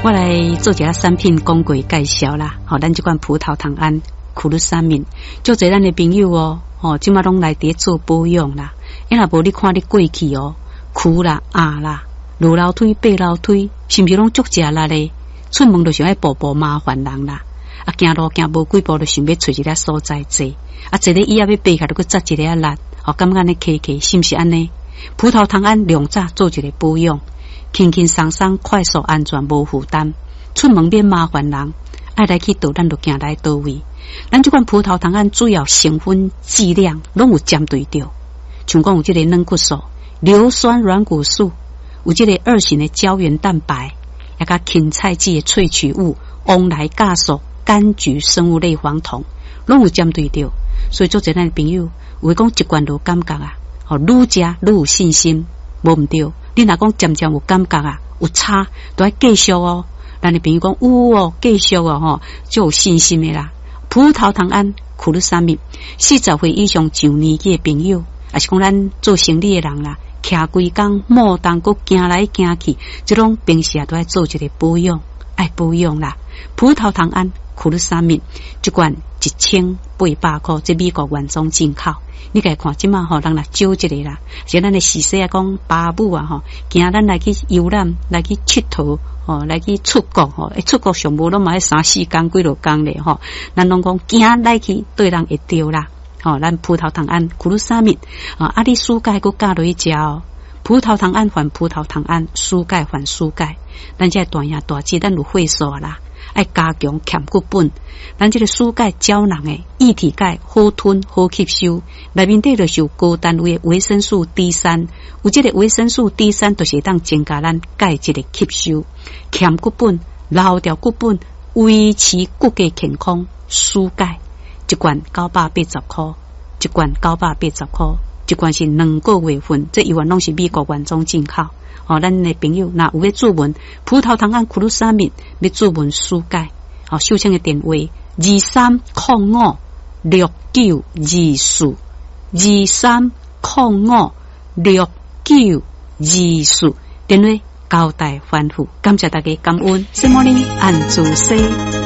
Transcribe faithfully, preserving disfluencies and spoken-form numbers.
我来做一下产品讲过介绍啦。吼，咱这款葡萄糖胺苦鲁沙敏，就侪咱的朋友哦，吼，即马拢来伫做保养啦。因若无你看你过去哦，苦啦、压啦、路楼梯、爬楼梯，是毋是拢足食力咧？出门就想要步步麻烦人啦。啊，行路行无几步就想要找一个所在坐，啊，坐咧椅仔要爬下就去扎一个力，哦，感觉安尼骑骑，是毋是安尼？葡萄糖胺两早做一个保养，轻轻松松、快速、安全、无负担，出门免麻烦人，爱来去倒咱就行来倒位。咱这款葡萄糖胺主要成分剂量拢有针对着，像讲有这个软骨素、硫酸软骨素，有这个二型的胶原蛋白，也甲芹菜籽的萃取物翁来酵素、柑橘生物类黄酮，拢有针对着。所以做这咱朋友，有讲一罐就感觉啊，哦，愈食愈有信心，无毋对。你若讲渐渐有感觉啊，有差，都要继续哦。咱的朋友讲有哦，继续哦，吼，就有信心的啦。葡萄糖胺苦鲁沙敏，四十岁以上上年纪的朋友，也是讲咱做生理的人啦，徛规工莫当阁行来行去，即种平时也都要做一个保养，爱保养啦。葡萄糖胺苦鲁沙敏一罐一千八百块，这美国原装进口。你家看即马吼，人来少一个啦，像咱的时势啊，讲爸母啊吼，惊咱来去游览，来去佚佗。哦，来去出国吼，一出国上无拢嘛要三四工几落工咧吼，咱拢讲惊来去对人会着啦。吼，咱葡萄糖胺苦鲁沙敏啊，啊你蔬钙佮加落去食哦。葡萄糖胺还葡萄糖胺，蔬钙还蔬钙。咱这大样大剂，咱有会所啦，爱加强欠骨本。咱这个蔬钙胶囊诶，液体钙好吞好吸收，内面底就是有高单位的维生素 D 三，有这个维生素 D 三，就是当增加咱钙质的吸收。欠骨本、老掉骨本，维持骨骼健康。蔬钙一罐九百八十块，一罐九百八十块，一罐是两个月份，这一罐拢是美国原装进口。哦，咱的朋友若有要注文葡萄糖胺苦鲁沙敏，要注文蔬钙。哦，收听的电话二三零五六九二四二三零五六九二四，电话交代吩咐，感谢大家感恩，什么呢？按住西。